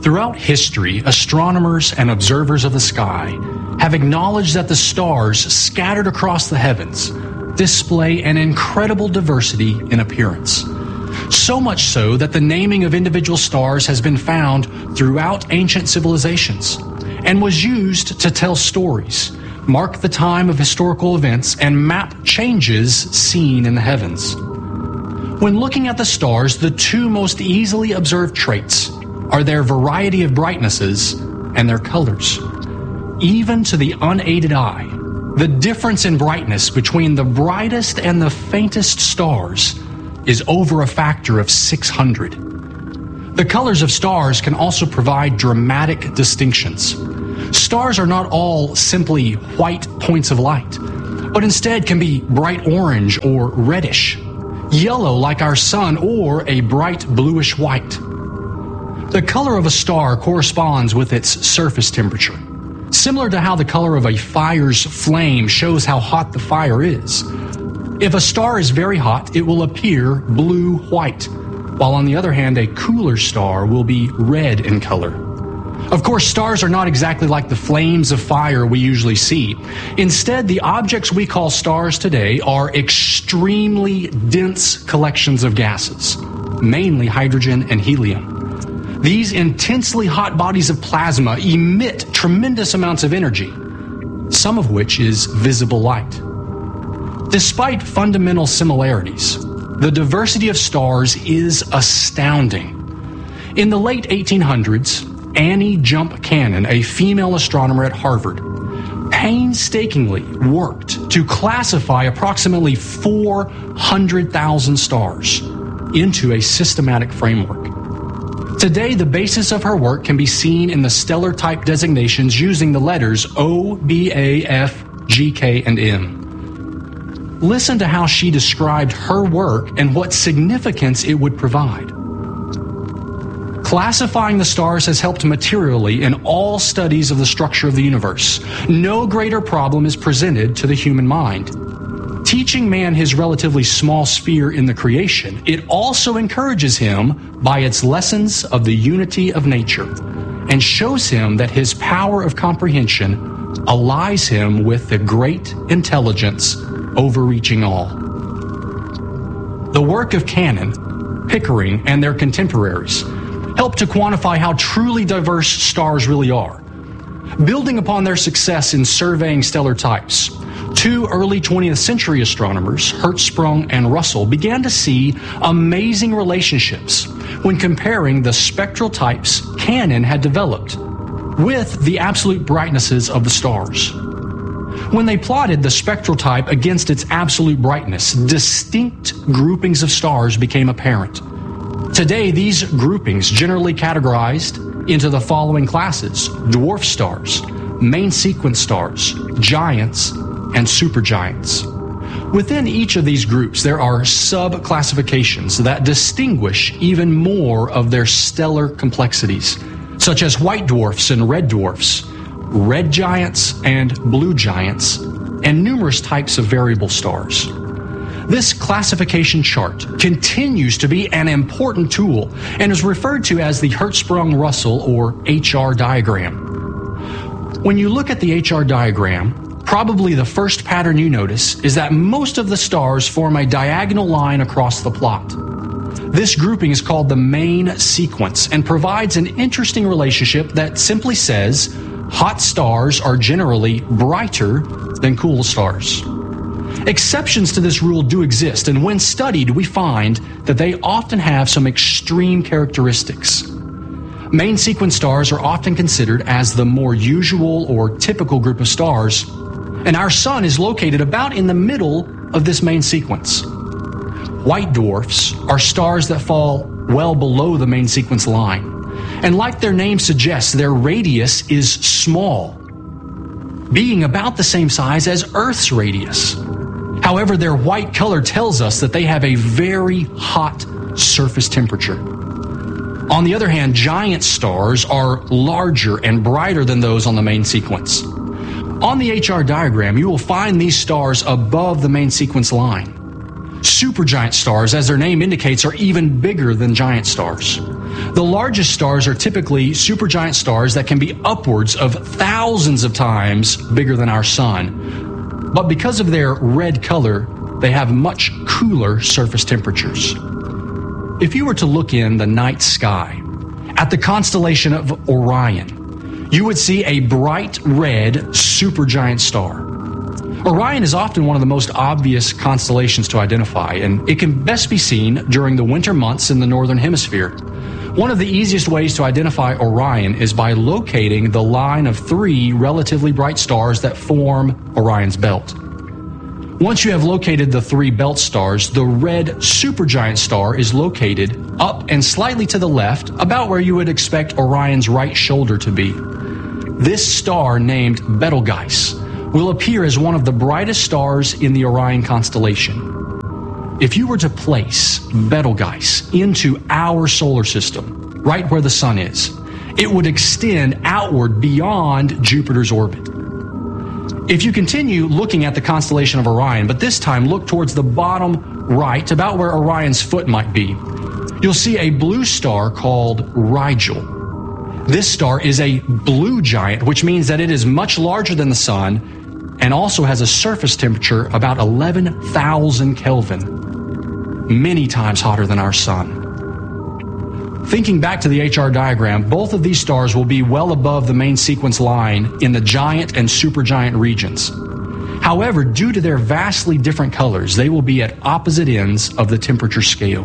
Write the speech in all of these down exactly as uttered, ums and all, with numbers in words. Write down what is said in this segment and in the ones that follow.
Throughout history, astronomers and observers of the sky have acknowledged that the stars scattered across the heavens display an incredible diversity in appearance. So much so that the naming of individual stars has been found throughout ancient civilizations and was used to tell stories, mark the time of historical events, and map changes seen in the heavens. When looking at the stars, the two most easily observed traits are their variety of brightnesses and their colors. Even to the unaided eye, the difference in brightness between the brightest and the faintest stars is over a factor of six hundred. The colors of stars can also provide dramatic distinctions. Stars are not all simply white points of light, but instead can be bright orange or reddish, yellow like our sun, or a bright bluish white. The color of a star corresponds with its surface temperature, similar to how the color of a fire's flame shows how hot the fire is. If a star is very hot, it will appear blue-white, while on the other hand, a cooler star will be red in color. Of course, stars are not exactly like the flames of fire we usually see. Instead, the objects we call stars today are extremely dense collections of gases, mainly hydrogen and helium. These intensely hot bodies of plasma emit tremendous amounts of energy, some of which is visible light. Despite fundamental similarities, the diversity of stars is astounding. In the late eighteen hundreds, Annie Jump Cannon, a female astronomer at Harvard, painstakingly worked to classify approximately four hundred thousand stars into a systematic framework. Today, the basis of her work can be seen in the stellar type designations using the letters O, B, A, F, G, K, and M. Listen to how she described her work and what significance it would provide. Classifying the stars has helped materially in all studies of the structure of the universe. No greater problem is presented to the human mind. Teaching man his relatively small sphere in the creation, it also encourages him by its lessons of the unity of nature and shows him that his power of comprehension allies him with the great intelligence overreaching all. The work of Cannon, Pickering, and their contemporaries helped to quantify how truly diverse stars really are. Building upon their success in surveying stellar types, two early twentieth century astronomers, Hertzsprung and Russell, began to see amazing relationships when comparing the spectral types Cannon had developed with the absolute brightnesses of the stars. When they plotted the spectral type against its absolute brightness, distinct groupings of stars became apparent. Today, these groupings generally categorized into the following classes: dwarf stars, main sequence stars, giants, and supergiants. Within each of these groups, there are sub-classifications that distinguish even more of their stellar complexities, such as white dwarfs and red dwarfs, red giants and blue giants, and numerous types of variable stars. This classification chart continues to be an important tool and is referred to as the Hertzsprung-Russell or H R diagram. When you look at the H R diagram, probably the first pattern you notice is that most of the stars form a diagonal line across the plot. This grouping is called the main sequence and provides an interesting relationship that simply says hot stars are generally brighter than cool stars. Exceptions to this rule do exist, and when studied, we find that they often have some extreme characteristics. Main sequence stars are often considered as the more usual or typical group of stars, and our sun is located about in the middle of this main sequence. White dwarfs are stars that fall well below the main sequence line, and like their name suggests, their radius is small, being about the same size as Earth's radius. However, their white color tells us that they have a very hot surface temperature. On the other hand, giant stars are larger and brighter than those on the main sequence. On the H R diagram, you will find these stars above the main sequence line. Supergiant stars, as their name indicates, are even bigger than giant stars. The largest stars are typically supergiant stars that can be upwards of thousands of times bigger than our sun. But because of their red color, they have much cooler surface temperatures. If you were to look in the night sky at the constellation of Orion, you would see a bright red supergiant star. Orion is often one of the most obvious constellations to identify, and it can best be seen during the winter months in the northern hemisphere. One of the easiest ways to identify Orion is by locating the line of three relatively bright stars that form Orion's belt. Once you have located the three belt stars, the red supergiant star is located up and slightly to the left, about where you would expect Orion's right shoulder to be. This star, named Betelgeuse, will appear as one of the brightest stars in the Orion constellation. If you were to place Betelgeuse into our solar system, right where the sun is, it would extend outward beyond Jupiter's orbit. If you continue looking at the constellation of Orion, but this time look towards the bottom right, about where Orion's foot might be, you'll see a blue star called Rigel. This star is a blue giant, which means that it is much larger than the sun and also has a surface temperature about eleven thousand Kelvin, many times hotter than our sun. Thinking back to the H R diagram, both of these stars will be well above the main sequence line in the giant and supergiant regions. However, due to their vastly different colors, they will be at opposite ends of the temperature scale.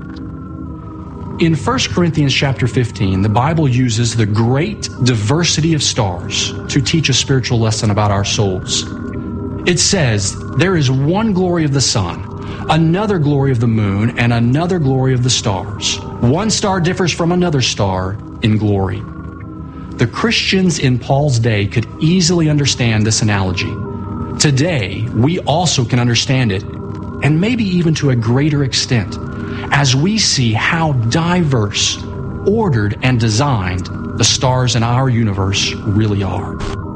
In First Corinthians chapter fifteen, the Bible uses the great diversity of stars to teach a spiritual lesson about our souls. It says, "There is one glory of the sun, another glory of the moon, and another glory of the stars. One star differs from another star in glory." The Christians in Paul's day could easily understand this analogy. Today, we also can understand it, and maybe even to a greater extent, as we see how diverse, ordered, and designed the stars in our universe really are.